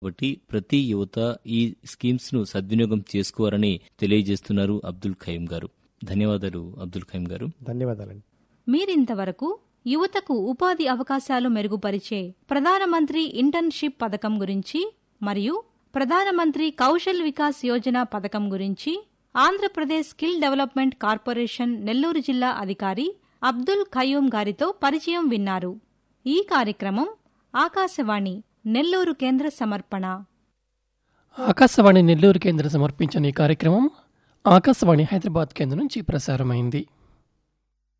కాబట్టి ప్రతి యువత ఈ స్కీమ్స్ ను సద్వినియోగం చేసుకోవాలని తెలియజేస్తున్నారు అబ్దుల్ ఖయీం గారు. ధన్యవాదాలు అబ్దుల్ ఖయీం గారు. ధన్యవాదాలండి. మీరింతవరకు యువతకు ఉపాధి అవకాశాలు మెరుగుపరిచే ప్రధానమంత్రి ఇంటర్న్షిప్ పథకం గురించి మరియు ప్రధానమంత్రి కౌశల్ వికాస్ యోజన పథకం గురించి Andhra Pradesh skill development corporation Nellore జిల్లా అధికారి అబ్దుల్ ఖయీం గారితో పరిచయం విన్నారు. ఈ కార్యక్రమం ఆకాశవాణి నెల్లూరు కేంద్ర సమర్పణ. ఆకాశవాణి నెల్లూరు కేంద్రం సమర్పించిన ఈ కార్యక్రమం ఆకాశవాణి హైదరాబాద్ కేంద్రం నుంచి ప్రసారమైంది.